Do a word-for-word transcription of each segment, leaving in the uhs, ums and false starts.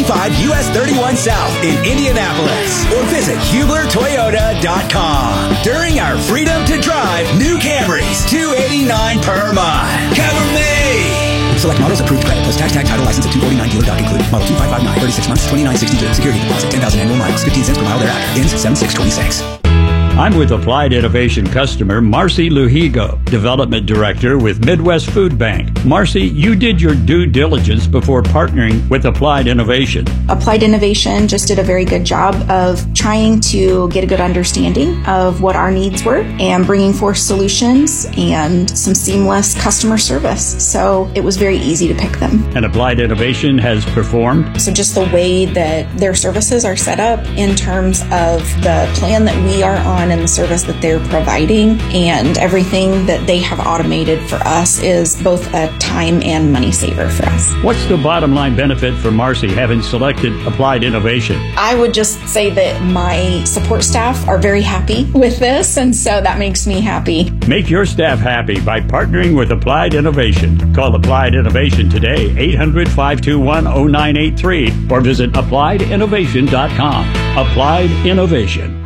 twenty-five U S thirty-one South in Indianapolis. Or visit Hubler Toyota dot com. During our Freedom to Drive new Camrys, two hundred eighty-nine dollars per month. Cover me! Select models approved credit plus tax, tag, title, license at two forty-nine dealer doc included. Model two five five nine, thirty-six months, twenty-nine sixty-two. Security deposit, ten thousand annual miles, fifteen cents per mile thereafter. Ends seven six twenty-six. I'm with Applied Innovation customer Marcy Luhigo, Development Director with Midwest Food Bank. Marcy, you did your due diligence before partnering with Applied Innovation. Applied Innovation just did a very good job of trying to get a good understanding of what our needs were and bringing forth solutions and some seamless customer service. So it was very easy to pick them. And Applied Innovation has performed? So just the way that their services are set up in terms of the plan that we are on and the service that they're providing and everything that they have automated for us is both a time and money saver for us. What's the bottom line benefit for Marcy having selected Applied Innovation? I would just say that my support staff are very happy with this, and so that makes me happy. Make your staff happy by partnering with Applied Innovation. Call Applied Innovation today, eight hundred, five two one, zero nine eight three, or visit applied innovation dot com. Applied Innovation.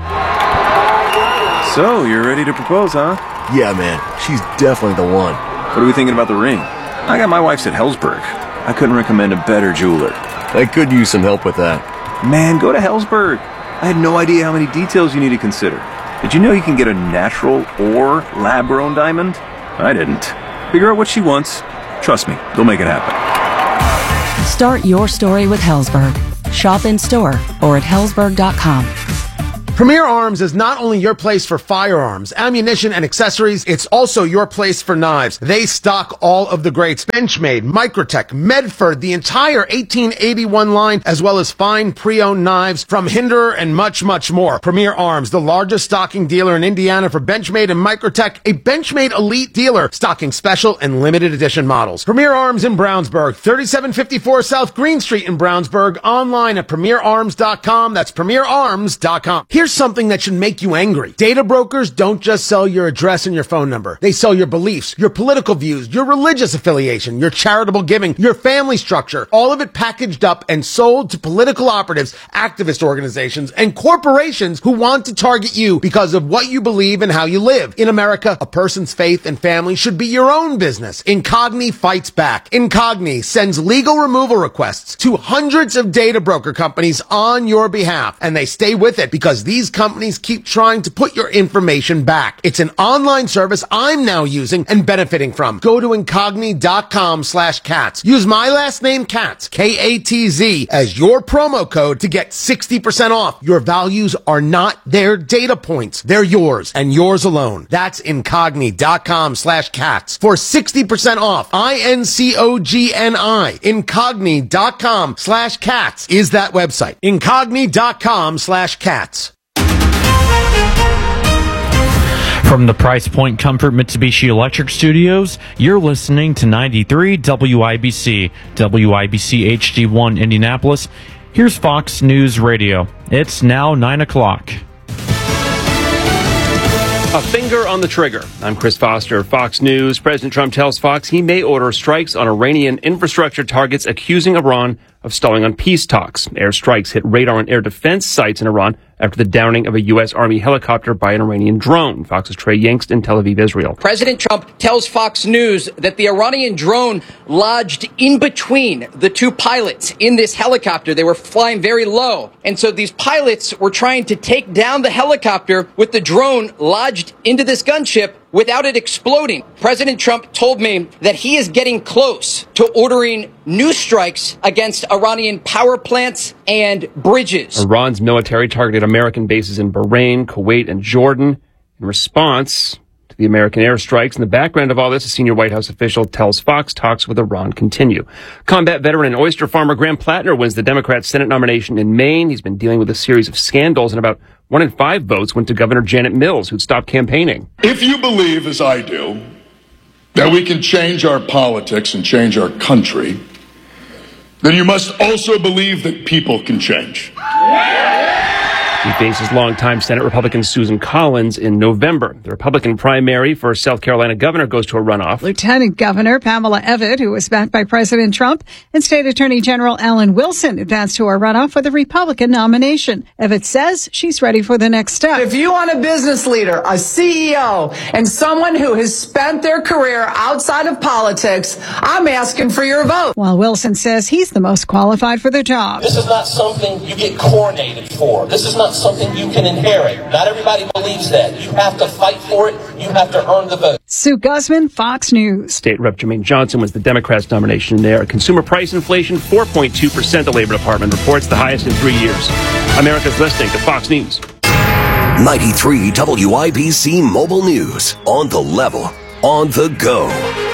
So, you're ready to propose, huh? Yeah, man. She's definitely the one. What are we thinking about the ring? I got my wife's at Helzberg. I couldn't recommend a better jeweler. I could use some help with that. Man, go to Helzberg. I had no idea how many details you need to consider. Did you know you can get a natural or lab-grown diamond? I didn't. Figure out what she wants. Trust me, they'll make it happen. Start your story with Helzberg. Shop in store or at helzberg dot com. Premier Arms is not only your place for firearms, ammunition, and accessories, it's also your place for knives. They stock all of the greats. Benchmade, Microtech, Medford, the entire eighteen eighty-one line, as well as fine pre-owned knives from Hinderer and much, much more. Premier Arms, the largest stocking dealer in Indiana for Benchmade and Microtech, a Benchmade elite dealer stocking special and limited edition models. Premier Arms in Brownsburg, thirty-seven fifty-four South Green Street in Brownsburg, online at premier arms dot com. That's premier arms dot com. Here's something that should make you angry. Data brokers don't just sell your address and your phone number. They sell your beliefs, your political views, your religious affiliation, your charitable giving, your family structure, all of it packaged up and sold to political operatives, activist organizations, and corporations who want to target you because of what you believe and how you live. In America, a person's faith and family should be your own business. Incogni fights back. Incogni sends legal removal requests to hundreds of data broker companies on your behalf, and they stay with it because these companies keep trying to put your information back. It's an online service I'm now using and benefiting from. Go to incogni dot com slash cats. Use my last name, Katz, K A T Z, as your promo code to get sixty percent off. Your values are not their data points. They're yours and yours alone. That's incogni dot com slash cats for sixty percent off. I N C O G N I. incogni dot com slash cats is that website. incogni dot com slash cats. From the Price Point Comfort Mitsubishi Electric Studios, you're listening to ninety-three W I B C, W I B C H D one Indianapolis. Here's Fox News Radio. It's now nine o'clock. A finger on the trigger. I'm Chris Foster, Fox News. President Trump tells Fox he may order strikes on Iranian infrastructure targets, accusing Iran of stalling on peace talks. Airstrikes hit radar and air defense sites in Iran after the downing of a U S. Army helicopter by an Iranian drone. Fox's Trey Yangst in Tel Aviv, Israel. President Trump tells Fox News that the Iranian drone lodged in between the two pilots in this helicopter. They were flying very low. And so these pilots were trying to take down the helicopter with the drone lodged into this gunship without it exploding. President Trump told me that he is getting close to ordering new strikes against Iranian power plants and bridges. Iran's military targeted American bases in Bahrain, Kuwait, and Jordan in response to the American airstrikes. In the background of all this, a senior White House official tells Fox talks with Iran continue. Combat veteran and oyster farmer Graham Plattner wins the Democrat Senate nomination in Maine. He's been dealing with a series of scandals, and about one in five votes went to Governor Janet Mills, who'd stopped campaigning. If you believe, as I do, that we can change our politics and change our country, then you must also believe that people can change. He faces longtime Senate Republican Susan Collins in November. The Republican primary for South Carolina governor goes to a runoff. Lieutenant Governor Pamela Evitt, who was backed by President Trump, and State Attorney General Alan Wilson advanced to a runoff for the Republican nomination. Evitt says she's ready for the next step. If you want a business leader, a C E O, and someone who has spent their career outside of politics, I'm asking for your vote. While Wilson says he's the most qualified for the job. This is not something you get coronated for. This is not something you can inherit. Not everybody believes that. You have to fight for it. You have to earn the vote. Sue Guzman, Fox News. State Rep Jermaine Johnson was the Democrats' nomination there. Consumer price inflation, four point two percent, the Labor Department reports, the highest in three years. America's listening to Fox News. ninety-three W I B C Mobile News. On the level. On the go.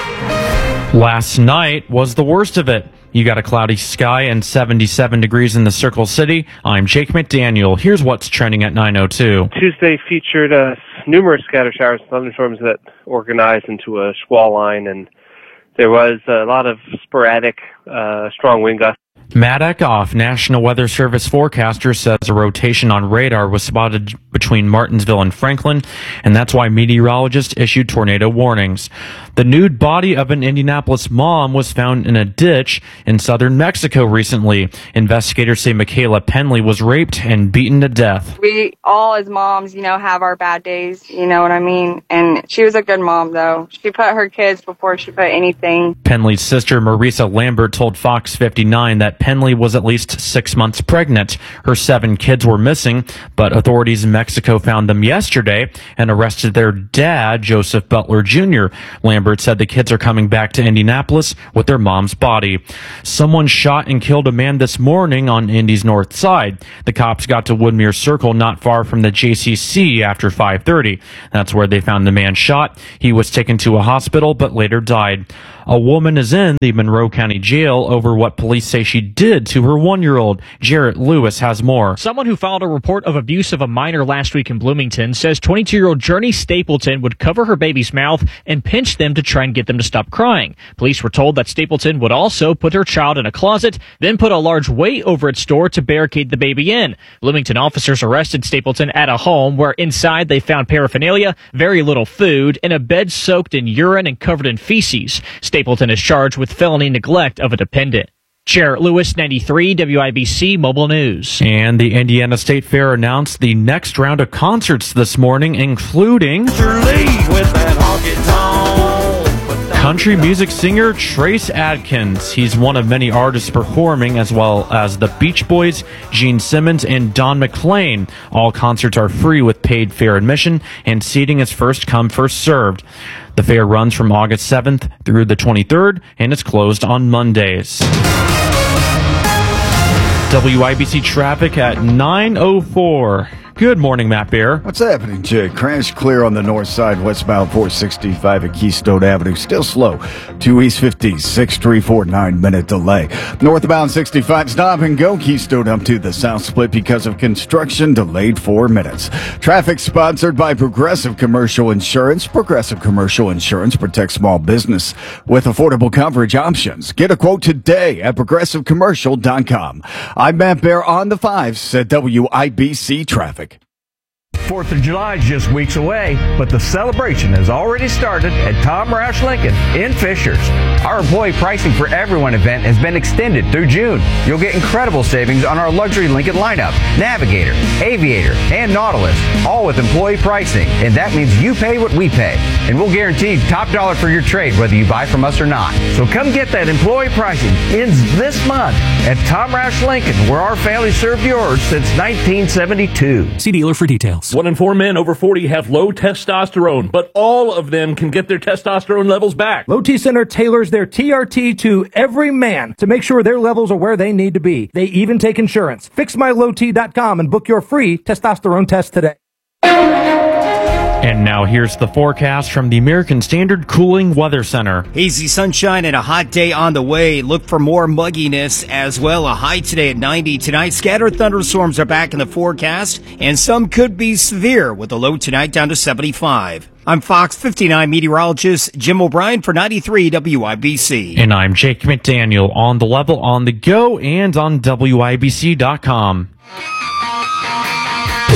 Last night was the worst of it. You got a cloudy sky and seventy-seven degrees in the Circle City. I'm Jake McDaniel. Here's what's trending at nine oh two. Tuesday featured uh, numerous scattered showers and thunderstorms that organized into a squall line, and there was a lot of sporadic, uh, strong wind gusts. Matt Eckhoff, National Weather Service forecaster, says a rotation on radar was spotted between Martinsville and Franklin, and that's why meteorologists issued tornado warnings. The nude body of an Indianapolis mom was found in a ditch in southern Mexico recently. Investigators say Michaela Penley was raped and beaten to death. We all as moms, you know, have our bad days, you know what I mean? And she was a good mom, though. She put her kids before she put anything. Penley's sister, Marisa Lambert, told Fox fifty-nine that Penley was at least six months pregnant. Her seven kids were missing, but authorities in Mexico found them yesterday and arrested their dad, Joseph Butler Junior Lambert said the kids are coming back to Indianapolis with their mom's body. Someone shot and killed a man this morning on Indy's north side. The cops got to Woodmere Circle, not far from the J C C, after five thirty. That's where they found the man shot. He was taken to a hospital, but later died. A woman is in the Monroe County Jail over what police say she did to her one-year-old. Jarrett Lewis has more. Someone who filed a report of abuse of a minor last week in Bloomington says twenty-two-year-old Journey Stapleton would cover her baby's mouth and pinch them to try and get them to stop crying. Police were told that Stapleton would also put her child in a closet, then put a large weight over its door to barricade the baby in. Bloomington officers arrested Stapleton at a home where inside they found paraphernalia, very little food, and a bed soaked in urine and covered in feces. Stapleton is charged with felony neglect of a dependent. Jarrett Lewis, ninety-three W I B C Mobile News. And the Indiana State Fair announced the next round of concerts this morning, including country music singer Trace Adkins. He's one of many artists performing, as well as the Beach Boys, Gene Simmons, and Don McLean. All concerts are free with paid fair admission, and seating is first come, first served. The fair runs from August seventh through the twenty-third, and it's closed on Mondays. W I B C traffic at nine oh four. Good morning, Matt Bear. What's happening, Jay? Crash clear on the north side, westbound four sixty-five at Keystone Avenue. Still slow. two East fifty-six, three forty-nine minute delay. Northbound sixty-five, stop and go. Keystone up to the south split because of construction, delayed four minutes. Traffic sponsored by Progressive Commercial Insurance. Progressive Commercial Insurance protects small business with affordable coverage options. Get a quote today at progressive commercial dot com. I'm Matt Bear on the fives at W I B C Traffic. fourth of July is just weeks away, but the celebration has already started at Tom Roush Lincoln in Fishers. Our employee pricing for everyone event has been extended through June. You'll get incredible savings on our luxury Lincoln lineup, Navigator, Aviator, and Nautilus, all with employee pricing, and that means you pay what we pay. And we'll guarantee top dollar for your trade whether you buy from us or not. So come get that employee pricing. Ends this month at Tom Roush Lincoln, where our family served yours since nineteen seventy-two. See dealer for details. One in four men over forty have low testosterone, but all of them can get their testosterone levels back. Low T Center tailors their T R T to every man to make sure their levels are where they need to be. They even take insurance. Fix my low T dot com and book your free testosterone test today. And now here's the forecast from the American Standard Cooling Weather Center. Hazy sunshine and a hot day on the way. Look for more mugginess as well. A high today at ninety. Tonight, scattered thunderstorms are back in the forecast, and some could be severe with a low tonight down to seventy-five. I'm Fox fifty-nine meteorologist Jim O'Brien for ninety-three W I B C. And I'm Jake McDaniel on the level, on the go, and on W I B C dot com.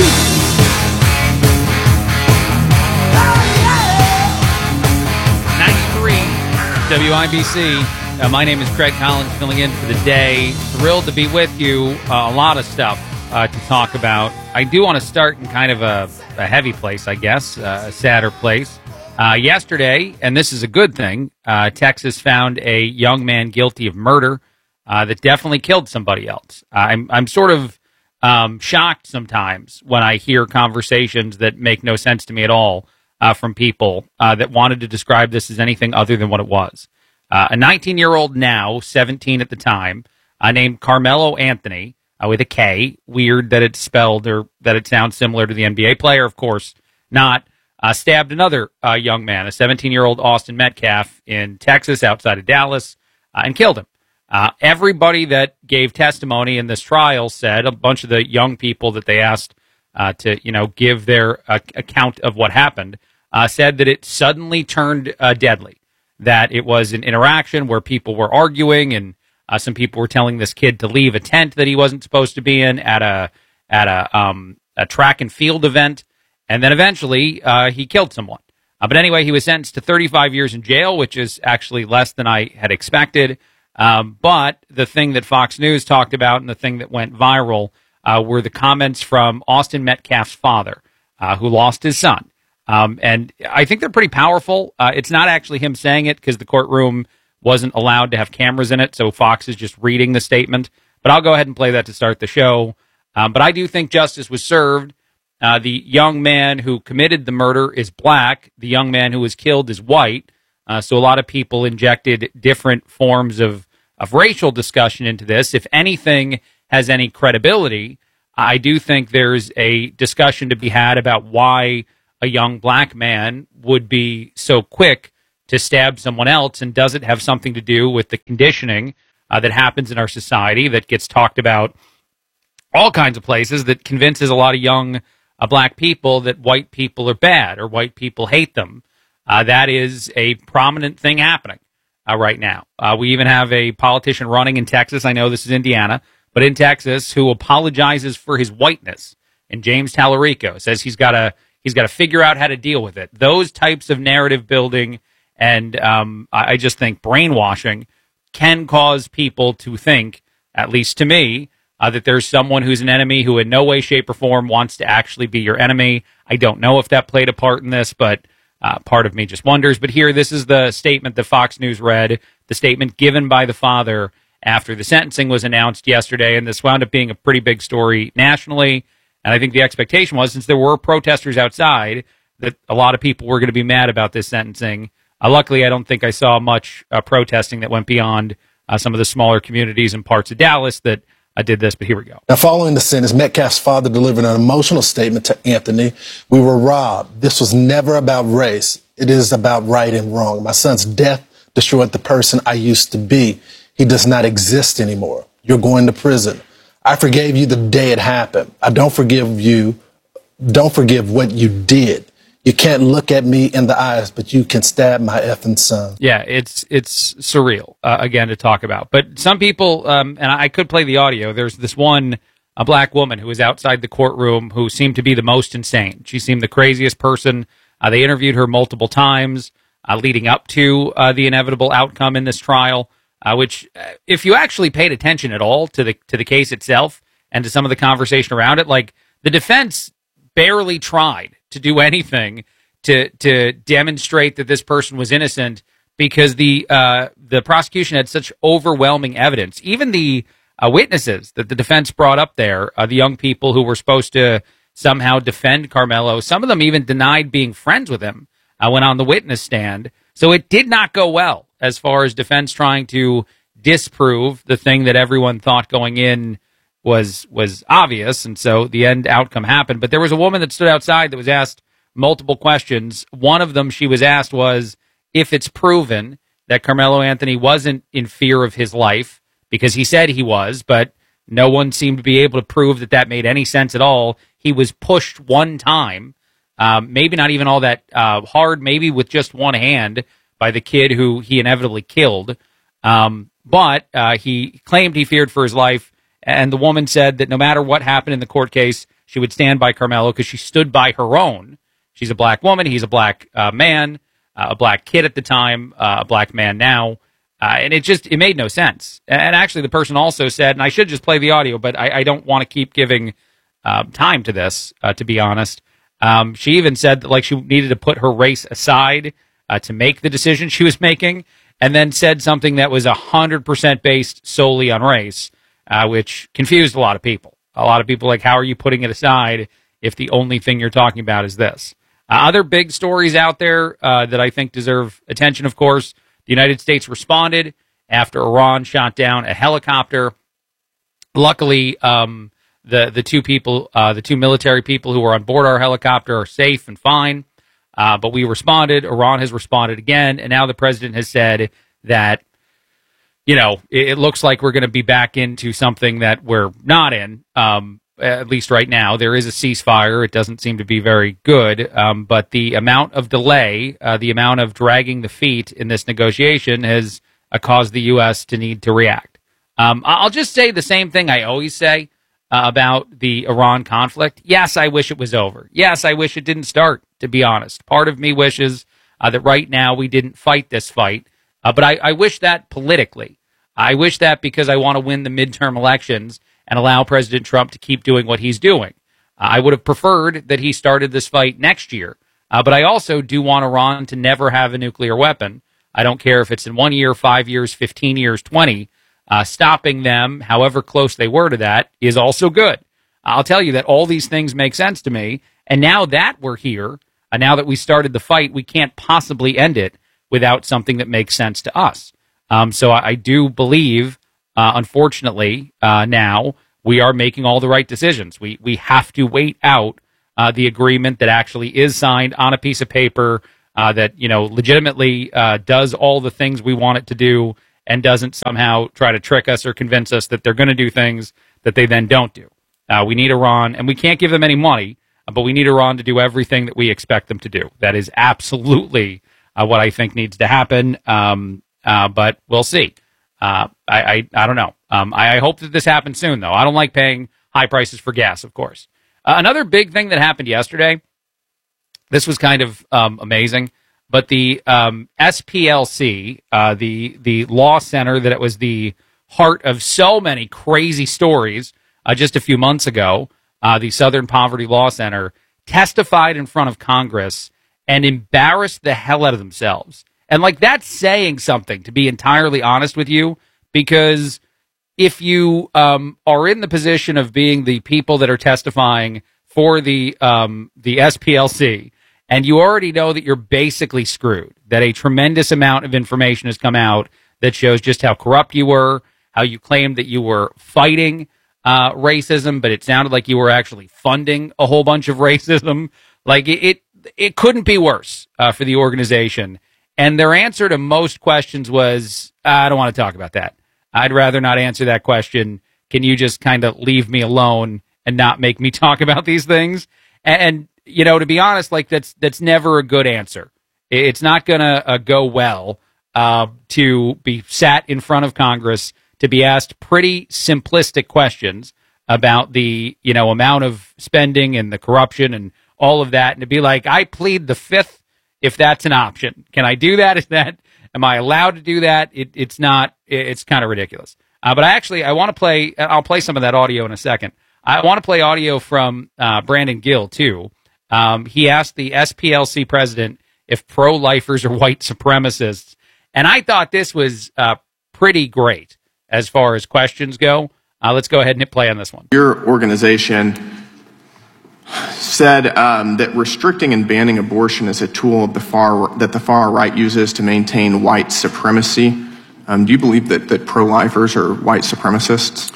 W I B C. Uh, my name is Craig Collins, filling in for the day. Thrilled to be with you. Uh, a lot of stuff uh, to talk about. I do want to start in kind of a, a heavy place, I guess, uh, a sadder place. Uh, yesterday, and this is a good thing, uh, Texas found a young man guilty of murder uh, that definitely killed somebody else. I'm, I'm sort of um, shocked sometimes when I hear conversations that make no sense to me at all uh, from people uh, that wanted to describe this as anything other than what it was. Uh, a nineteen-year-old now, seventeen at the time, uh, named Carmelo Anthony, uh, with a K. Weird that it's spelled or that it sounds similar to the N B A player. Of course not. Uh, stabbed another uh, young man, a seventeen-year-old Austin Metcalf in Texas outside of Dallas, uh, and killed him. Uh, everybody that gave testimony in this trial said, a bunch of the young people that they asked uh, to, you know, give their uh, account of what happened, uh, said that it suddenly turned uh, deadly. That it was an interaction where people were arguing, and uh, some people were telling this kid to leave a tent that he wasn't supposed to be in at a at a um, a track and field event, and then eventually uh, he killed someone. Uh, but anyway, he was sentenced to thirty-five years in jail, which is actually less than I had expected. Um, but the thing that Fox News talked about and the thing that went viral uh, were the comments from Austin Metcalf's father, uh, who lost his son. Um, and I think they're pretty powerful. Uh, it's not actually him saying it because the courtroom wasn't allowed to have cameras in it, so Fox is just reading the statement. But I'll go ahead and play that to start the show. Um, but I do think justice was served. Uh, the young man who committed the murder is black. The young man who was killed is white. Uh, so a lot of people injected different forms of, of racial discussion into this. If anything has any credibility, I do think there's a discussion to be had about why a young black man would be so quick to stab someone else, and does it have something to do with the conditioning uh, that happens in our society that gets talked about all kinds of places that convinces a lot of young uh, black people that white people are bad or white people hate them. Uh, that is a prominent thing happening uh, right now. Uh, we even have a politician running in Texas. I know this is Indiana, but in Texas, who apologizes for his whiteness. And James Tallarico says he's got to He's got to figure out how to deal with it. Those types of narrative building and um, I just think brainwashing can cause people to think, at least to me, uh, that there's someone who's an enemy who in no way, shape, or form wants to actually be your enemy. I don't know if that played a part in this, but uh, part of me just wonders. But here, this is the statement that Fox News read, the statement given by the father after the sentencing was announced yesterday, and this wound up being a pretty big story nationally. And I think the expectation was, since there were protesters outside, that a lot of people were going to be mad about this sentencing. Uh, luckily, I don't think I saw much uh, protesting that went beyond uh, some of the smaller communities and parts of Dallas that uh, did this. But here we go. Now, following the sentence, Metcalf's father delivered an emotional statement to Anthony. We were robbed. This was never about race. It is about right and wrong. My son's death destroyed the person I used to be. He does not exist anymore. You're going to prison. I forgave you the day it happened. I don't forgive you. Don't forgive what you did. You can't look at me in the eyes, but you can stab my effing son. Yeah, it's it's surreal, uh, again, to talk about. But some people, um, and I could play the audio, there's this one, a black woman who was outside the courtroom who seemed to be the most insane. She seemed the craziest person. Uh, they interviewed her multiple times uh, leading up to uh, the inevitable outcome in this trial. Uh, which, uh, if you actually paid attention at all to the to the case itself and to some of the conversation around it, like the defense barely tried to do anything to to demonstrate that this person was innocent because the uh, the prosecution had such overwhelming evidence. Even the uh, witnesses that the defense brought up there, uh, the young people who were supposed to somehow defend Carmelo, some of them even denied being friends with him uh, when on the witness stand. So it did not go well as far as defense trying to disprove the thing that everyone thought going in was was obvious, and so the end outcome happened. But there was a woman that stood outside that was asked multiple questions. One of them she was asked was if it's proven that Carmelo Anthony wasn't in fear of his life, because he said he was, but no one seemed to be able to prove that that made any sense at all. He was pushed one time, um, maybe not even all that uh, hard, maybe with just one hand, by the kid who he inevitably killed. Um, but uh, he claimed he feared for his life, and the woman said that no matter what happened in the court case, she would stand by Carmelo because she stood by her own. She's a black woman. He's a black uh, man. uh, a black kid at the time, uh, a black man now. Uh, and it just, it made no sense. And actually the person also said, and I should just play the audio, but I, I don't want to keep giving uh, time to this, uh, to be honest. Um, she even said that like she needed to put her race aside uh, to make the decision she was making, and then said something that was one hundred percent based solely on race, uh, which confused a lot of people. A lot of people like, how are you putting it aside if the only thing you're talking about is this? Uh, other big stories out there uh, that I think deserve attention, of course. The United States responded after Iran shot down a helicopter. Luckily, um, the the two people, uh, the two military people who were on board our helicopter are safe and fine. Uh, but we responded. Iran has responded again, and now the president has said that, you know, it, it looks like we're going to be back into something that we're not in. Um, at least right now, there is a ceasefire. It doesn't seem to be very good, um, but the amount of delay, uh, the amount of dragging the feet in this negotiation has uh, caused the U S to need to react. Um, I'll just say the same thing I always say uh, about the Iran conflict. Yes, I wish it was over. Yes, I wish it didn't start, to be honest. Part of me wishes uh, that right now we didn't fight this fight, uh, but I, I wish that politically. I wish that because I want to win the midterm elections and allow President Trump to keep doing what he's doing. Uh, I would have preferred that he started this fight next year, uh, but I also do want Iran to never have a nuclear weapon. I don't care if it's in one year, five years, fifteen years, twenty. Uh, stopping them, however close they were to that, is also good. I'll tell you that all these things make sense to me, and now that we're here, uh, now that we started the fight, we can't possibly end it without something that makes sense to us. Um, so I, I do believe, uh, unfortunately, uh, now we are making all the right decisions. We we have to wait out uh, the agreement that actually is signed on a piece of paper uh, that, you know, legitimately uh, does all the things we want it to do and doesn't somehow try to trick us or convince us that they're going to do things that they then don't do. Uh, we need Iran, and we can't give them any money, but we need Iran to do everything that we expect them to do. That is absolutely uh, what I think needs to happen. Um, uh, but we'll see. Uh, I, I I don't know. Um, I, I hope that this happens soon, though. I don't like paying high prices for gas, of course. Uh, another big thing that happened yesterday, this was kind of um, amazing, but the um, S P L C, uh, the the law center that it was the heart of so many crazy stories uh, just a few months ago, uh, the Southern Poverty Law Center, testified in front of Congress and embarrassed the hell out of themselves. And, like, that's saying something, to be entirely honest with you, because if you um, are in the position of being the people that are testifying for the um, the S P L C, and you already know that you're basically screwed, that a tremendous amount of information has come out that shows just how corrupt you were, how you claimed that you were fighting uh, racism, but it sounded like you were actually funding a whole bunch of racism. Like, it it, it couldn't be worse uh, for the organization. And their answer to most questions was, I don't want to talk about that. I'd rather not answer that question. Can you just kind of leave me alone and not make me talk about these things? And, and you know, to be honest, like that's that's never a good answer. It's not going to uh, go well uh, to be sat in front of Congress to be asked pretty simplistic questions about the, you know, amount of spending and the corruption and all of that, and to be like, I plead the fifth. If that's an option, can I do that? Is that, am I allowed to do that? It, it's not, it's kind of ridiculous. Uh, but I actually, I want to play, I'll play some of that audio in a second. I want to play audio from uh, Brandon Gill, too. Um, he asked the S P L C president if pro-lifers are white supremacists. And I thought this was uh, pretty great as far as questions go. Uh, let's go ahead and hit play on this one. Your organization said um, that restricting and banning abortion is a tool of the far that the far right uses to maintain white supremacy. Um, do you believe that, that pro-lifers are white supremacists?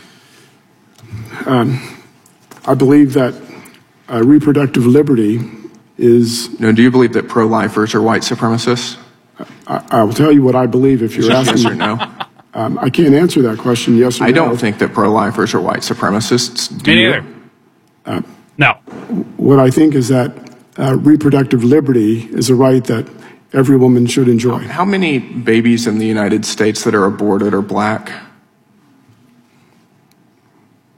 Um, I believe that uh, reproductive liberty is... No, do you believe that pro-lifers are white supremacists? I, I will tell you what I believe if you're asking. Yes or no? Um, I can't answer that question, yes or I no. don't think that pro-lifers are white supremacists. Do Me you? neither. Uh, no. What I think is that uh, reproductive liberty is a right that every woman should enjoy. How many babies in the United States that are aborted are black?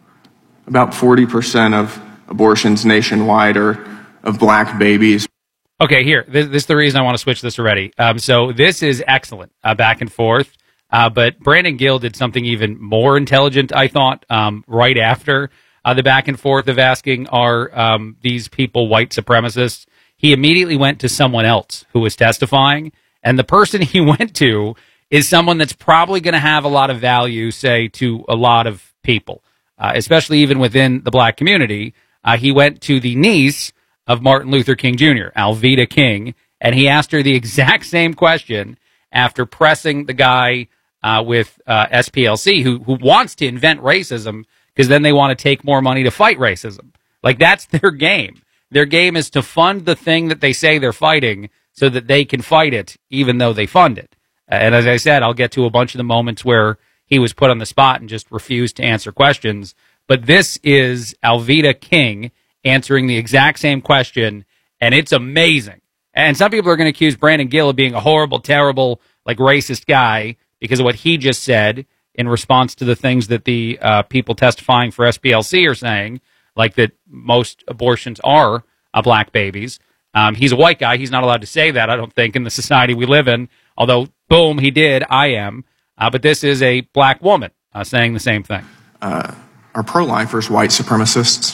About forty percent of abortions nationwide are of black babies. Okay, here. This, this is the reason I want to switch this already. Um, so this is excellent, uh, back and forth. Uh, but Brandon Gill did something even more intelligent, I thought, um, right after uh, the back and forth of asking, are um, these people white supremacists? He immediately went to someone else who was testifying. And the person he went to is someone that's probably going to have a lot of value, say, to a lot of people, uh, especially even within the black community. Uh, he went to the niece of Martin Luther King Junior, Alveda King, and he asked her the exact same question after pressing the guy uh, with uh, S P L C who, who wants to invent racism because then they want to take more money to fight racism. Like, that's their game. Their game is to fund the thing that they say they're fighting so that they can fight it even though they fund it. And as I said, I'll get to a bunch of the moments where he was put on the spot and just refused to answer questions. But this is Alveda King answering the exact same question, and it's amazing. And some people are going to accuse Brandon Gill of being a horrible, terrible, like racist guy because of what he just said in response to the things that the uh, people testifying for S P L C are saying, like that most abortions are uh, black babies. Um, he's a white guy. He's not allowed to say that, I don't think, in the society we live in. Although, boom, he did. I am. Uh, but this is a black woman uh, saying the same thing. Uh, are pro-lifers white supremacists?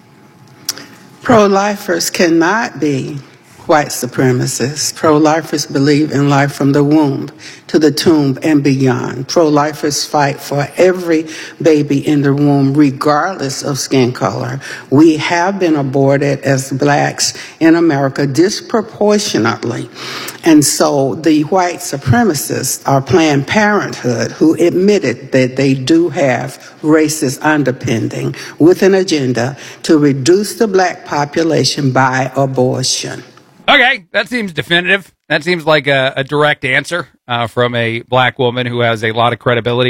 Pro-lifers cannot be white supremacists. Pro-lifers believe in life from the womb to the tomb and beyond. Pro-lifers fight for every baby in the womb, regardless of skin color. We have been aborted as blacks in America disproportionately. And so the white supremacists are Planned Parenthood, who admitted that they do have racist underpinning with an agenda to reduce the black population by abortion. Okay, that seems definitive. That seems like a, a direct answer uh, from a black woman who has a lot of credibility.